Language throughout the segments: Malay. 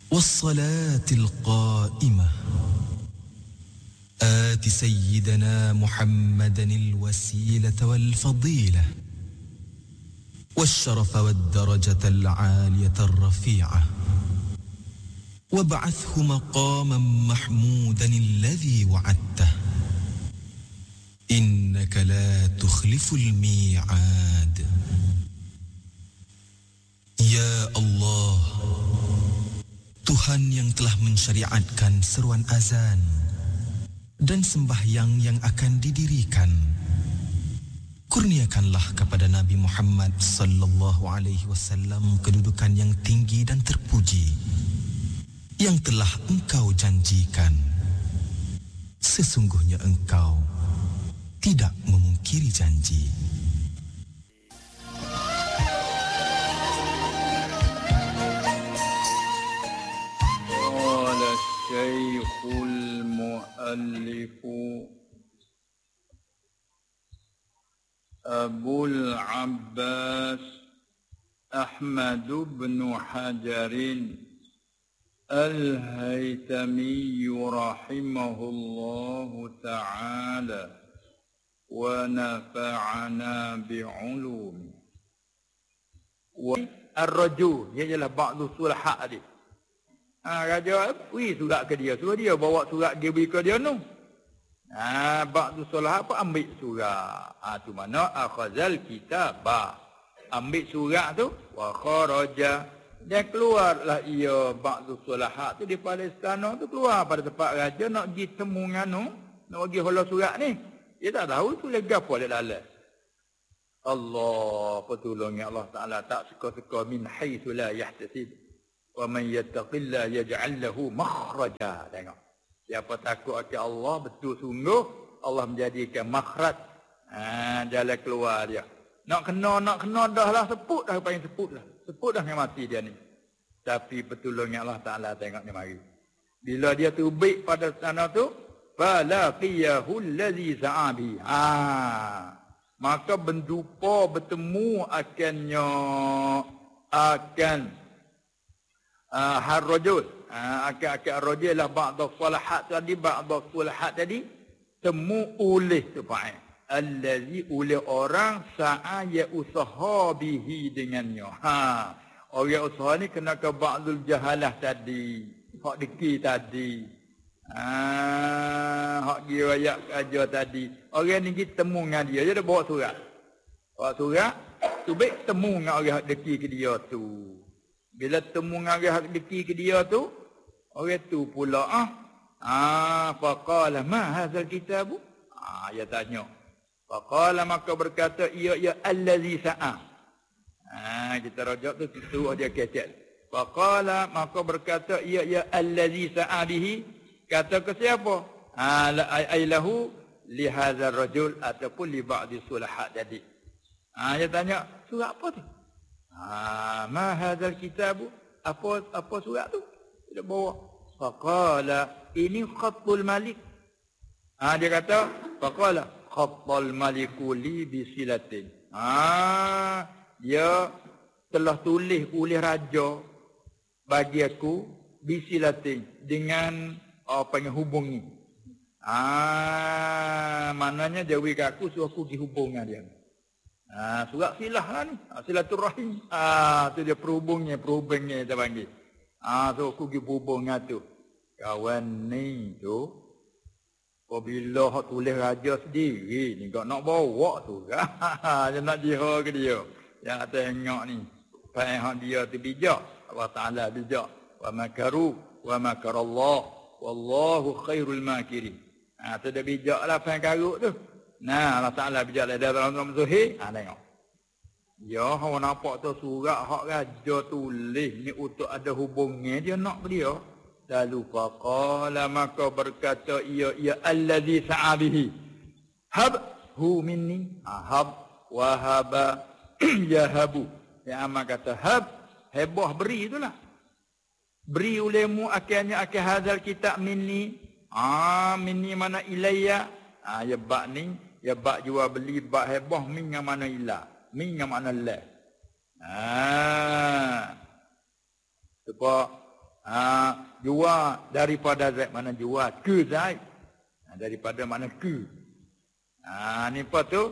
والصلاة القائمة آت سيدنا محمدا الوسيلة والفضيلة والشرف والدرجة العالية الرفيعة وابعثه مقاما محمودا الذي وعدته إنك لا تخلف الميعاد. Ya Allah, Tuhan yang telah mensyariatkan seruan azan dan sembahyang yang akan didirikan, kurniakanlah kepada Nabi Muhammad sallallahu alaihi wasallam kedudukan yang tinggi dan terpuji yang telah Engkau janjikan. Sesungguhnya Engkau tidak memungkiri janji. Qala Syekhul Mu'allif Abul Abbas Ahmad bin Hajarin Al-Haytami rahimahullahu ta'ala wa nafa'ana bi'ulumi. Ar-raju, ia ialah ba'du sulhak tadi. Raja beri surat ke dia, suruh dia bawa surat dia beri ke dia tu. Ba'du sulhak apa? Ambil surat. Tu mana akhazal kitabah. Ambil surat tu, wa kharaja. Dan keluarlah ia ba'du sulhak tu di Palestina tu, keluar pada tempat raja nak pergi temu nganu, nak pergi hola surat ni. Dia tak tahu tulis apa dia dalam. Allah pertolongi Allah Ta'ala tak suka-suka min haitsu la yahtasib. Wa man yattaqillah yaj'al lahu makhraja. Tengok. Siapa takut akan Allah betul sungguh, Allah menjadikan makhraj. Jalan keluar dia. Nak kena dah lah, seput dah paling seput lah. Seput dah yang mati dia ni. Tapi pertolongi Allah Ta'ala tengok ni mari. Bila dia terbaik pada sana tu, falaqiyahu allazi sa'abi. Maka bertemu akannya akan harrajul. Akan rajul lah ba'da salahat tadi temu oleh tupai. Allazi oleh orang sa'aya usaha bihi dengannya. Orang usaha ni kena ke ba'dul jahalah tadi. Hak deki tadi. Hak dia rakyat kerja tadi. Orang ni kita temu dengan dia dah bawa surat. Bawa surat, tu baik temu dengan orang hak deki ke dia tu. Bila temu dengan orang hak deki ke dia tu, orang tu pula faqala ma hadzal kitabu? Dia tanya. Faqala maka berkata ia allazi sa'a. Kita rajak tu dia kecek. Faqala maka berkata ia allazi sa'a bihi. Kata ke siapa? Ailahu li hadzal rajul ataupun li ba'di sulahat jadi. Dia tanya, surat apa tu? Ma hadzal kitabu? Apa surat tu? Dia bawa. Faqala ini khatul malik. Dia kata, faqala khatul maliku li bisilatin. Dia telah tulis oleh raja bagi aku bisilatin dengan panggil hubungi. Maknanya dia beri kat aku suruh aku pergi hubung dengan dia. Surat silah lah ni. Silaturahim. Tu dia perhubungnya dia panggil. Suruh aku pergi hubung dengan tu. Kawan ni tu, apabila hak tulis raja sendiri ni, kau nak bawa tu. Dia nak jihar ke dia. Yang tengok ni. Faham dia tu bijak. Allah Ta'ala bijak. Wa makaru wa makarallah. Wallahu khairul makirin. Tu dah bijak lah faham karuk tu. Allah Ta'ala bijak lah. Dia dalam Zuhir. Tengok. Ya, orang nampak tu surat hak raja tulis ni untuk ada hubungnya. Dia nak ke dia. Lalu faqala maka berkata ia allazi sa'abihi. Habhu minni. Hab wahaba yahabu. Yang amat kata hab. Hebah beri itulah. Beri olehmu akhirnya akhir hadzal kitab minni. Minni mana ilayya. Ya bak ni. Ya bak jual beli bak hebah min yang mana ilah. Min yang mana lah. Sebab Jua daripada Zaid, mana jua ke Zaid. Daripada mana ke. Ni apa tu?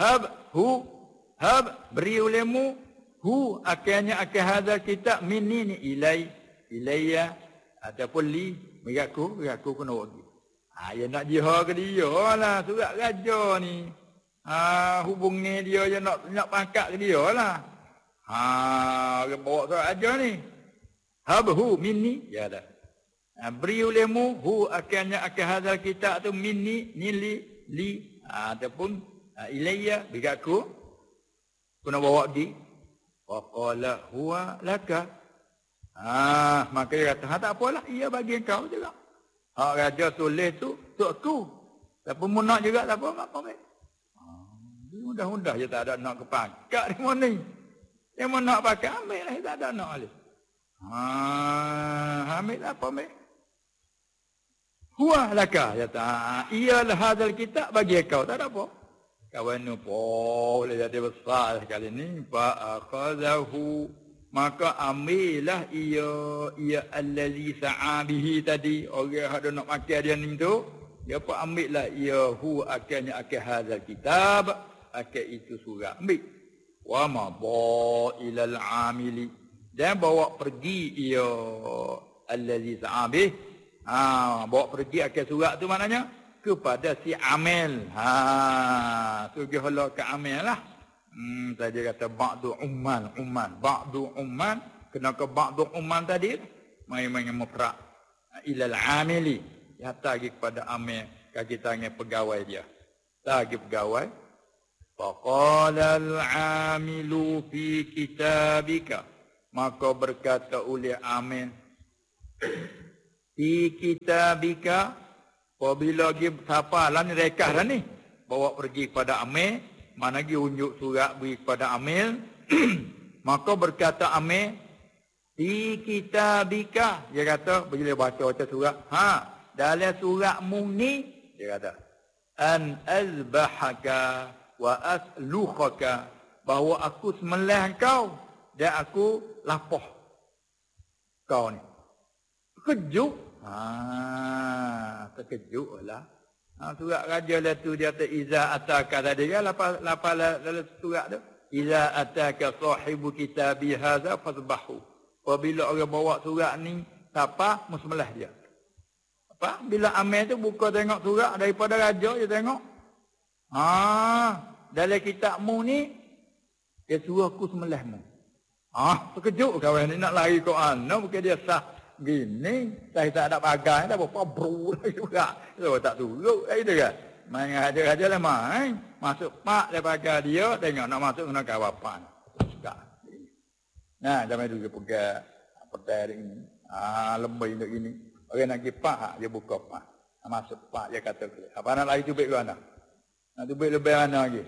Hab, beri olehmu. Hu, akhirnya akhir hadal kitab. Minni ni ilayya. Ataupun li. Beraku kena bagi. Ya nak jihar ke dia lah. Surat raja ni. Hubungi dia je nak pangkat ke dia lah. Orang bawa surat raja ni. Habhu minni. Ya dah. Beri olehmu. Hu akhirnya akhir hadal kitab tu. Minni ni li. Ataupun ilayya. Beraku kena bawa pergi. Wa qala huwa laka. Maka dia kata, tak apalah, ia bagi engkau juga. Raja tulis tu, untuk aku. Tapi mu nak juga, tak apa, mak pamit. Mudah-mudah je tak ada nak kepangkat di mana ni. Yang mu nak pakai, ambil lah, tak ada nak alih. Ambil lah, pamit. Huwa laka, kata, ialah hadal kitab bagi engkau, tak ada apa. Kawan ni, boleh jadi besar sekali ni. Fa'akhadahu. Maka ambillah ia allazi sa'a bihi tadi. Orang ada nak makan dia ni tu. Dia pun ambillah ia hu akhirnya akhir hadzal kitab. Akhir itu surah. Ambil. Wa ma ba ilal amili. Dan bawa pergi ia allazi sa'a bihi. Bawa pergi akhir surah tu maknanya kepada si amil. Sugi hala ke amil lah. Tadi kata ba'du umman. Ba'du umman. Kenapa ba'du umman tadi? Main-main mufrad. Ilal amili. Ya tagi kepada amil. Kaki tangan pegawai dia. Tagi pegawai. Faqala al-amilu fi kitabika. Maka berkata oleh amil. Fi kitabika. Apabila lagi siapa lah ni rekah dah ni. Bawa pergi kepada amil. Mana lagi unjuk surat beri kepada amil. Maka berkata amil. Di kitabika. Dia kata, bila baca surat. Dalam suratmu ni. Dia kata. An azbahaka wa aslukhaka. Bahawa aku sembelih kau. Dan aku lapah kau ni. Terkejut. Terkejut lah. Surat raja lah tu dia kata iza ataka tadi kan lapar dalam surat tu iza ataka sahibu kitabi hadza fadhbahu. Apabila orang bawa surat ni siapa musmelah dia. Bila amil tu buka tengok surat daripada raja dia tengok. Dalam kitabmu ni dia suruh aku sembelihmu. Terkejut kawan ni nak lari Quran. Bukan dia sah. Gini, saya tak ada pakai, tak apa, bro lagi juga. So, tak turut, itu kan. Main aja lah main. Masuk pak, dia pakai dia, tengok nak masuk kena kawapan. Nah, zaman itu dia pegang petai ini. Lebih untuk ini. Orang nak pergi pak, dia buka pak. Masuk pak, dia kata, apa nak lari tubik ke mana? Nak tubik lebih mana lagi?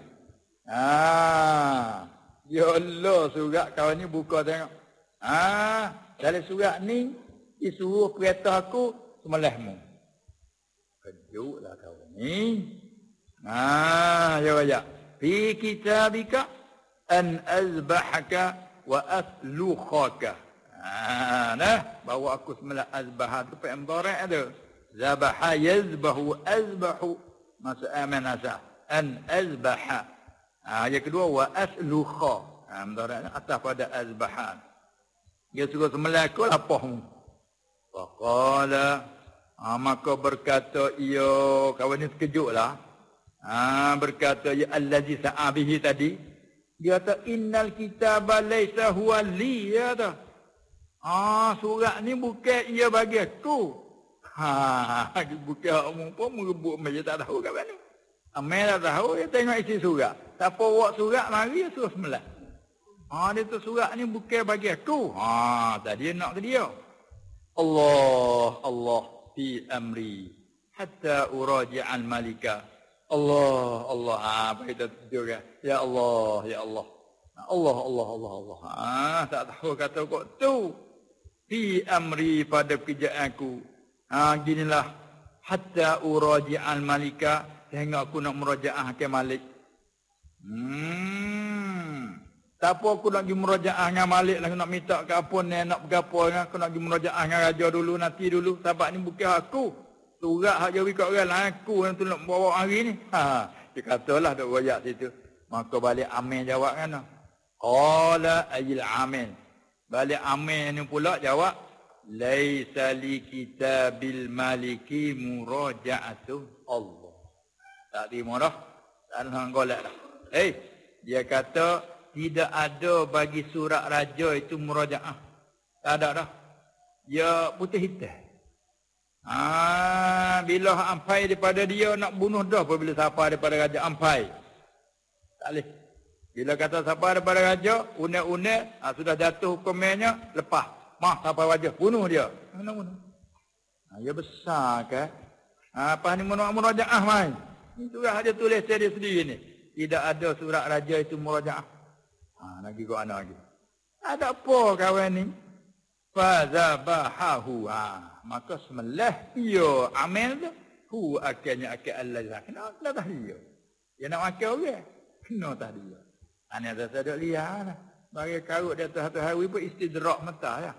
Ya Allah, surat kawan ni buka tengok. Dalam surat ni, disuruh kereta aku sembelihmu. Kejutlah kau ni. Ya wajah. Fi kitabika an azbahaka wa aslukhaka. Bawa aku sembelih azbah tu fi'il mudhari' ada. Zabaha yazbahu azbahu. Maksud aman asah. An azbaha. Yang kedua wa aslukha. Mudhari' atas pada azbahan. Dia suruh sembelih aku lapahmu. Faqala. Maka berkata ia. Kawan ni terkejutlah. Berkata ya allazi sa'a bihi tadi. Dia kata innal kitaba laysa huwa li. Ya kata. Surat ni bukan ia bagi aku. Bukan orang pun merebut meja tak tahu kawan ni. Amel tak tahu dia tengok isi surat. Siapa bawa surat mari dia suruh sembelih. Dia tu surat ni bukan bagi aku. Tadi dia nak ke dia. Allah fi amri hatta uraji'al malika. Allah. Apa kita tidur kan? Ya Allah. Allah. Tak tahu kata kok tu. Fi amri pada kerjaanku. Ginilah. Hatta uraji'al malika. Sehingga aku nak merajaah ke Malik. Tak apa aku nak pergi merajaah dengan Malik lah, aku nak minta ke apa ni, nak berapa dengan aku nak pergi merajaah dengan raja dulu, nanti dulu. Sebab ni bukan aku. Surat hak jawi kat orang lah, aku yang tu nak bawa hari ni. Dia katalah duk royak situ. Maka balik Amin jawab kan. Qala ayil Amin. Balik Amin ni pula jawab, laisa li kitabil maliki muraja'atu Allah. Tak terima dah. Tak nak golek dah. Dia kata tidak ada bagi surat raja itu murajaah. Tak ada dah. Dia putih hitam. Bila ampai daripada dia nak bunuh dah apabila siapa daripada raja ampai. Tak boleh. Bila kata siapa daripada raja, unek-unek, sudah jatuh hukumnya, lepas. Siapa raja, bunuh dia. Nak bunuh. Dia besar kan? Apa ni murajaah mai? Ini surah dia tulis dia sendiri ni. Tidak ada surat raja itu murajaah. Lagi kau anak lagi. Ada apa kawan ni? Fazabahahu. Maka sembelih dia Amin tu. Hu akhirnya akal Allah. Kena atas dia. Dia nak makan orang. Kena atas dia. Ini ada sedek lihat lah. Bagi karut di atas hari pun istidrak mata ya.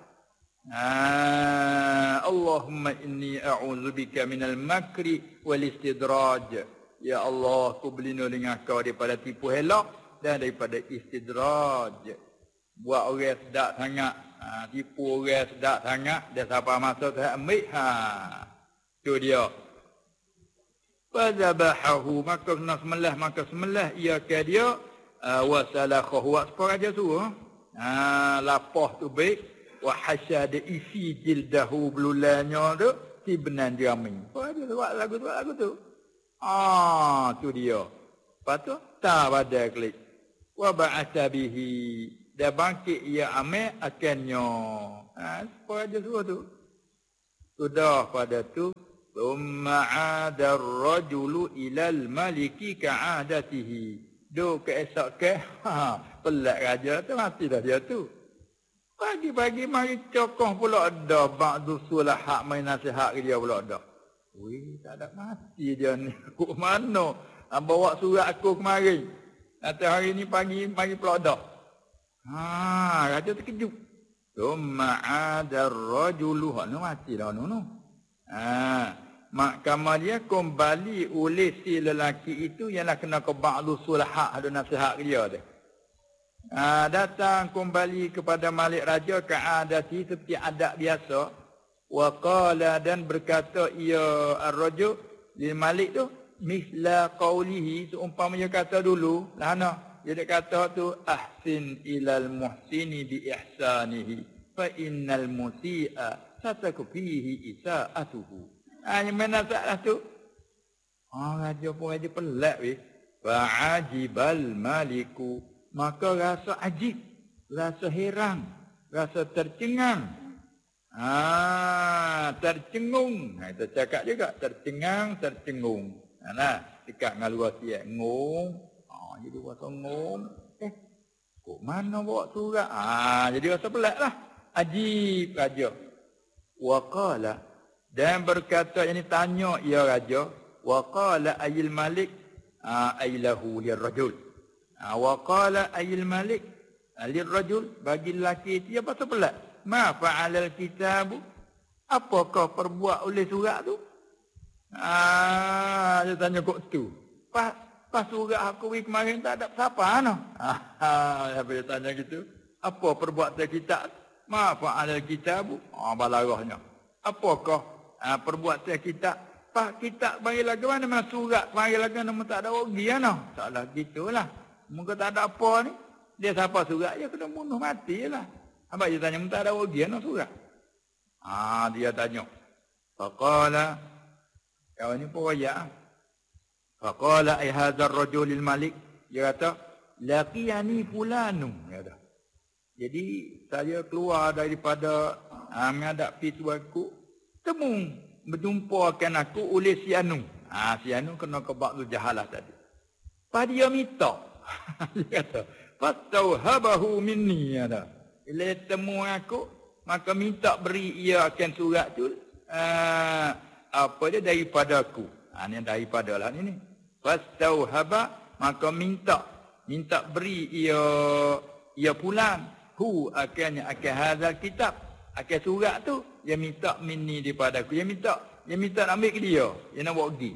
Allahumma inni a'udzubika minal makri wal istidraj. Ya Allah, aku berlindung dengan kau daripada tipu helak dan daripada istidraj. Buat orang sedap sangat, tipu orang sedap sangat, dia siapa masa tu ambil, tu dia. Fazabahahu, maka kena sembelih, ia ke dia, wasalakhahu, separa aja suruh. Lapah tu baik, wa hasyada isi jildahu belulanya tu, tibnan jamin. Apa dia buat lagu tu? Tu dia. Lepas tu, tak pada klik. Wa ba'atha bihi, dia bangkit ia Amir akannya. Apa aja suruh tu. Sudah pada tu, thumma 'ada ar-rajulu ilal maliki ka'adatihi. Duk keesok ke, pelak raja tu mati dah dia tu. Pagi-pagi mari cokong pula ada ba'du sulaha main nasihat ke dia pula ada. Tak ada mati dia ni. Aku mana? Bawa surat aku kemari. Nanti hari ni pagi pula dah. Raja terkejut. Thumma 'ada ar-rajulu, mati dah nu. Mahkamah dia kembali oleh si lelaki itu yang nak kena ke ba'du sulaha, ada nasihat dia tu. Datang kembali kepada Malik Raja ka'adati seperti adat biasa. Wa qala, dan berkata ia ar-rajul lil Malik tu misla qawlihi, seumpamanya kata dulu lahana dia kata tu ahsin ilal muhsini bi ihsanihi fa innal musii'a satakfihi isaa'atuhu. Yang mana salah tu? Raja pun raja pelak weh. Fa ajibal maliku, maka rasa ajib, rasa heran, rasa tercengang. Tercengung. Kita cakap juga tercengang, tercengung. Dekat dengan luar siap ngung. Jadi rasa ngung. Kok mana bawa surat? Jadi rasa pelik lah. Ajib raja. Wa qala, dan berkata, ini tanya ia raja. Wa qala ayil malik ailahu lirrajul. Wa qala ayil malik lirrajul, bagi lelaki dia pasal pelik. Ma fa'alal kitabu, apakah perbuat oleh surat tu? Dia tanya kok tu. Pas surat aku kemarin tak ada siapa no. Dia tanya gitu. Apa perbuatan kita? Ma fa'alal kitabu. Balarahnya. Apakah perbuatan kita? Pas kita bagi lagi mana surat bagi lagi nama tak ada rugi no. Taklah gitulah. Muka tak ada apa ni. Dia siapa surat dia kena bunuh mati lah. Apa dia tanya tak ada rugi no surat. Dia tanya. Faqala, kawan ni pun raya. Faqala ay hadzal rajulil malik, dia kata laqiyani fulanu, dia kata. Jadi saya keluar daripada menghadap pintu aku, berjumpakan aku oleh si Anu. Si Anu kena ke ba'dul jahalah tadi. Pas dia minta. Dia kata, "Fastauhabahu minni," ada. Bila temu aku, maka minta beri ia akan surat tu apa dia daripada aku. Ni daripada lah ni. Fastauhaba, maka minta beri ia ia pulang. Akhirnya akan hadzal kitab. Akan surat tu. Dia minta minni daripada aku. Dia minta nak ambil ke dia. Dia nak bawa pergi.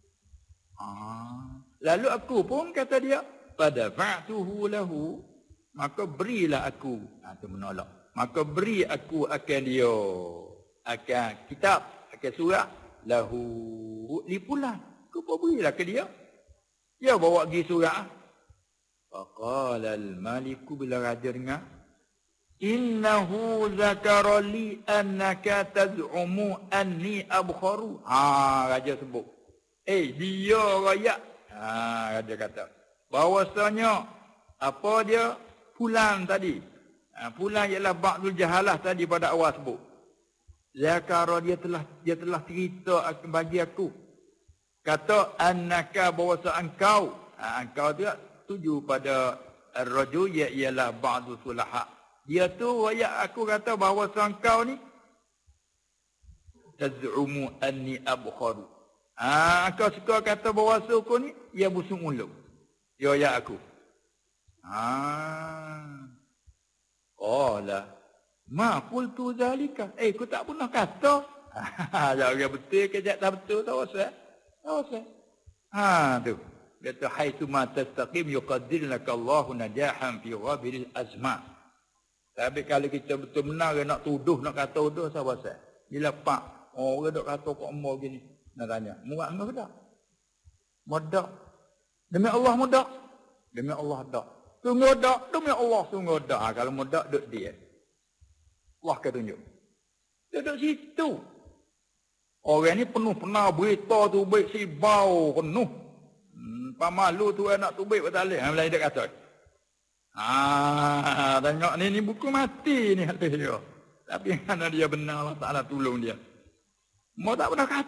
Lalu aku pun kata dia. Pada fa'tuhu lahu. Maka berilah aku. Itu menolak. Maka beri aku akan dia. Akan kitab. Akan surat. Lahu. Lipulan. Aku pun berilah ke dia. Dia bawa pergi surat. Faqala al-maliku bila raja dengar. Innahu zakara li annaka taz'umu anni abkharu. Raja sebut. Dia rakyat. Raja kata. Bahawasanya apa dia? Pulang tadi. Pulang ialah ba'dul jahalah tadi pada awal sebut. Zakara dia telah cerita bagi aku. Kata annaka bahawasa engkau. Engkau tu tuju pada ar-rajul ialah ba'du sulaha. Dia tu rakyat aku kata bahawa engkau ni taz'umu anni abkharu. Engkau suka kata bahawa aku ni ia busung mulut. Dia rakyat aku. Qala ma qultu zalika. Aku tak pernah kata. Jangan betul ke tak betul tahu saya. Tu. Dia kata haitsu ma tastaqim yuqaddir laka Allahu najahan fi ghabiril azma. Tapi kalau kita betul benar nak tuduh, nak kata tuduh siapa saya? Bila pak orang dok kata kok emor gini. Nak tanya, muak enggak dak? Modak. Demi Allah modak. Demi Allah dak. Sungguh dak, demi Allah sungguh dak. Kalau modak duk dia. Allah akan tunjuk. Dia duduk situ. Orang ni penuh pernah berita tu baik si bau penuh. Pamalu tu nak tu baik betul leh. Mulai dia kata. Tengok ni buku mati ni hati dia. Tapi kerana dia benar Allah Ta'ala tolong dia. Mau tak pernah kata.